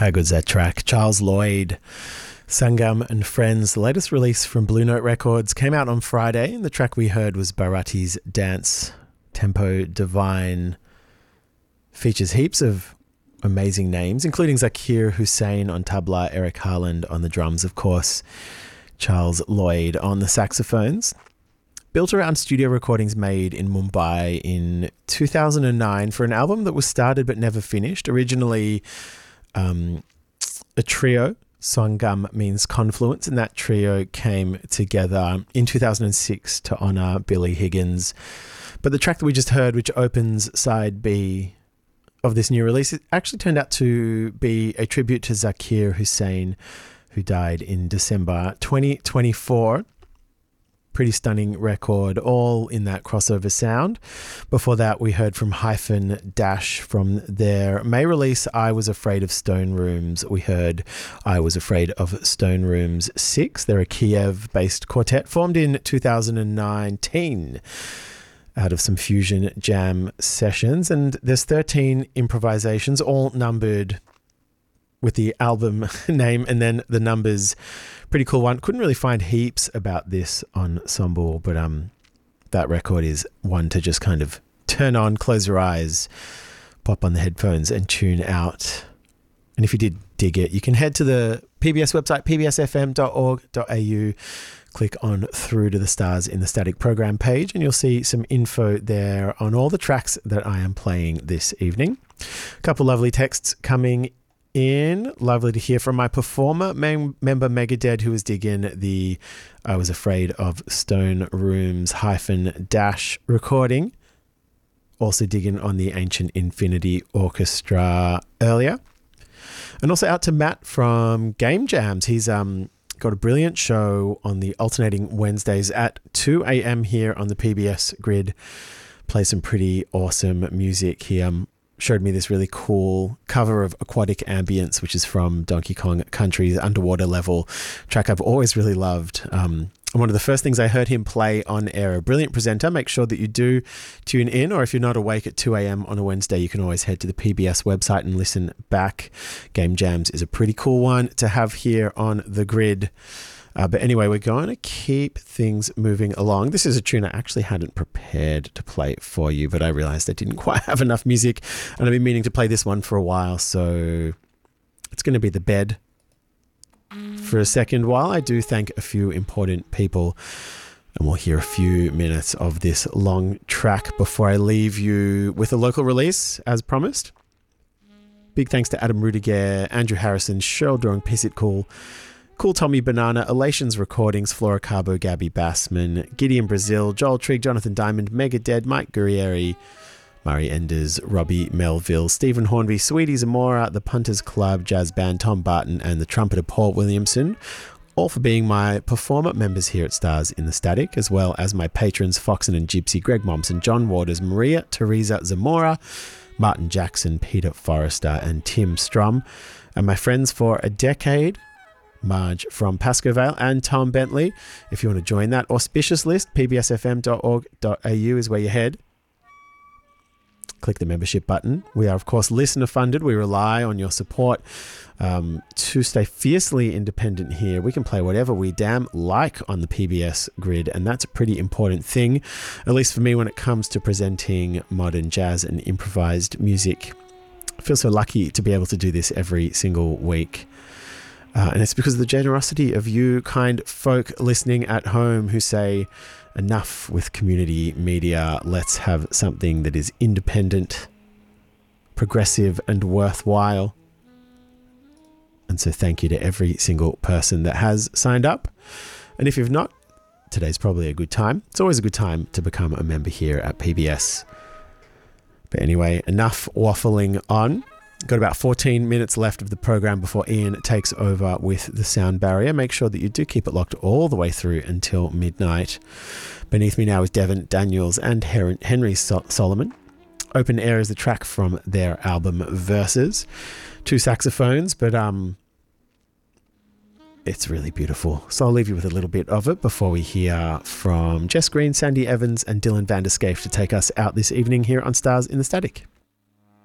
How good's that track? Charles Lloyd, Sangam and Friends, the latest release from Blue Note Records, came out on Friday, and the track we heard was Bharati's Dance, Tempo Divine. Features heaps of amazing names, including Zakir Hussain on tabla, Eric Harland on the drums, of course, Charles Lloyd on the saxophones. Built around studio recordings made in Mumbai in 2009 for an album that was started but never finished. Originally a trio. Sangam means confluence, and that trio came together in 2006 to honour Billy Higgins. But the track that we just heard, which opens side B of this new release, it actually turned out to be a tribute to Zakir Hussain, who died in December 2024. Pretty stunning record, all in that crossover sound. Before that, we heard from Hyphen Dash from their May release, I Was Afraid of Stone Rooms. We heard I Was Afraid of Stone Rooms 6. They're a Kiev-based quartet formed in 2019 out of some fusion jam sessions. And there's 13 improvisations, all numbered with the album name and then the numbers. Pretty cool one. Couldn't really find heaps about this ensemble, but that record is one to just kind of turn on, close your eyes, pop on the headphones and tune out. And if you did dig it, you can head to the PBS website, pbsfm.org.au, click on through to the Stars in the Static program page, and you'll see some info there on all the tracks that I am playing this evening. A couple lovely texts coming in. Lovely to hear from my performer member Megadeth, who was digging the I Was Afraid of Stone Rooms Hyphen Dash recording. Also digging on the Ancient Infinity Orchestra earlier. And also out to Matt from Game Jams. He's got a brilliant show on the alternating Wednesdays at 2 a.m. here on the PBS grid. Play some pretty awesome music. He showed me this really cool cover of Aquatic Ambience, which is from Donkey Kong Country's Underwater Level track I've always really loved. And one of the first things I heard him play on air. A brilliant presenter. Make sure that you do tune in, or if you're not awake at 2 a.m. on a Wednesday, you can always head to the PBS website and listen back. Game Jams is a pretty cool one to have here on the grid. But anyway, we're going to keep things moving along. This is a tune I actually hadn't prepared to play for you, but I realized I didn't quite have enough music, and I've been meaning to play this one for a while, so it's going to be The Bed for a second while I do thank a few important people, and we'll hear a few minutes of this long track before I leave you with a local release, as promised. Big thanks to Adam Rudiger, Andrew Harrison, Cheryl Doran, Pissit Cool Tommy Banana, Elations Recordings, Flora Carbo, Gabby Bassman, Gideon Brazil, Joel Trigg, Jonathan Diamond, Megadeth, Mike Guerrieri, Murray Enders, Robbie Melville, Stephen Hornby, Sweetie Zamora, The Punters Club, Jazz Band, Tom Barton, and the trumpeter Paul Williamson, all for being my performer members here at Stars in the Static, as well as my patrons Foxen and Gypsy, Greg Momsen, John Waters, Maria Teresa Zamora, Martin Jackson, Peter Forrester, and Tim Strum, and my friends for a decade, Marge from Pascoe Vale and Tom Bentley. If you want to join that auspicious list, pbsfm.org.au is where you head. Click the membership button. We are, of course, listener funded. We rely on your support to stay fiercely independent here. We can play whatever we damn like on the PBS grid, and that's a pretty important thing, at least for me when it comes to presenting modern jazz and improvised music. I feel so lucky to be able to do this every single week. And it's because of the generosity of you kind folk listening at home who say, enough with community media, let's have something that is independent, progressive and worthwhile. And so thank you to every single person that has signed up. And if you've not, today's probably a good time. It's always a good time to become a member here at PBS. But anyway, enough waffling on. Got about 14 minutes left of the program before Ian takes over with the sound barrier. Make sure that you do keep it locked all the way through until midnight. Beneath me now is Devin Daniels and Henry Solomon. Open Air is the track from their album Verses. 2 saxophones, but it's really beautiful. So I'll leave you with a little bit of it before we hear from Jess Green, Sandy Evans and Dylan Vanderscape to take us out this evening here on Stars in the Static.